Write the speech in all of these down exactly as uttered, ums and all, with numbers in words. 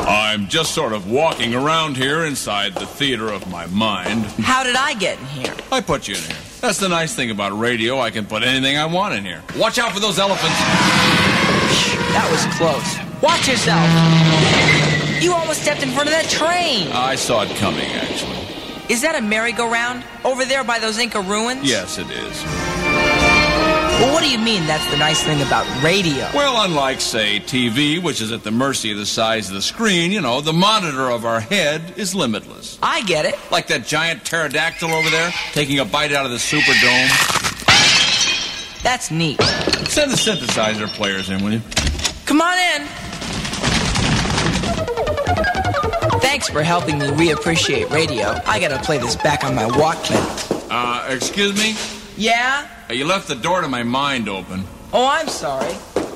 I'm just sort of walking around here inside the theater of my mind. How did I get in here? I put you in here. That's the nice thing about radio. I can put anything I want in here. Watch out for those elephants. That was close. Watch yourself. You almost stepped in front of that train. I saw it coming, actually. Is that a merry-go-round over there by those Inca ruins? Yes, it is. Well, what do you mean that's the nice thing about radio? Well, unlike, say, T V, which is at the mercy of the size of the screen, you know, the monitor of our head is limitless. I get it. Like that giant pterodactyl over there, taking a bite out of the Superdome. That's neat. Send the synthesizer players in, will you? Come on in. Thanks for helping me reappreciate radio. I gotta play this back on my Walkman. Uh, excuse me? Yeah? You left the door to my mind open. Oh, I'm sorry.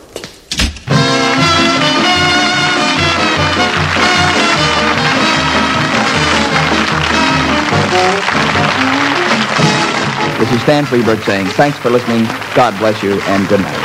This is Stan Freberg saying thanks for listening, God bless you, and good night.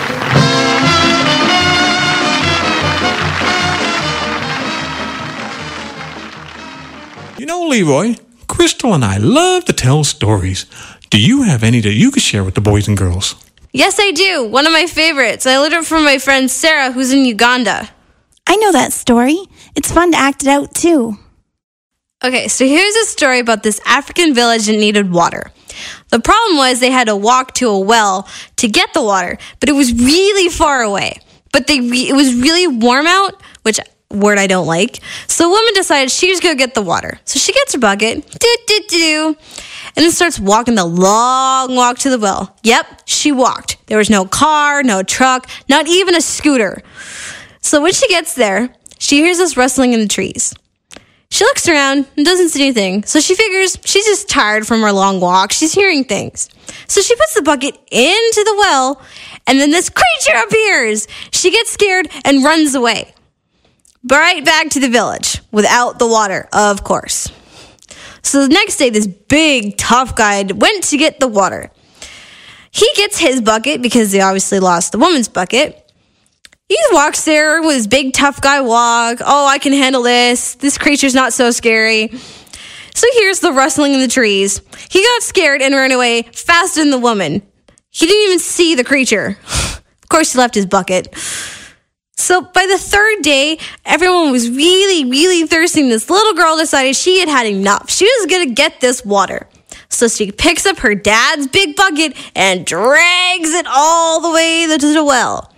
You know, Leroy, Crystal and I love to tell stories. Do you have any that you could share with the boys and girls? Yes, I do. One of my favorites. I learned it from my friend Sarah, who's in Uganda. I know that story. It's fun to act it out, too. Okay, so here's a story about this African village that needed water. The problem was they had to walk to a well to get the water, but it was really far away. But they re- it was really warm out, which word I don't like. So the woman decided she was going to get the water. So she gets her bucket, do, do, do, and then starts walking the long walk to the well. Yep, she walked. There was no car, no truck, not even a scooter. So when she gets there, she hears this rustling in the trees. She looks around and doesn't see anything. So she figures she's just tired from her long walk. She's hearing things. So she puts the bucket into the well, and then this creature appears. She gets scared and runs away. Right back to the village without the water, of course. So the next day, this big, tough guy went to get the water. He gets his bucket because they obviously lost the woman's bucket. He walks there with his big, tough guy walk. Oh, I can handle this. This creature's not so scary. So here's the rustling in the trees. He got scared and ran away faster than the woman. He didn't even see the creature. Of course, he left his bucket. So by the third day, everyone was really, really thirsty. This little girl decided she had had enough. She was going to get this water. So she picks up her dad's big bucket and drags it all the way to the well.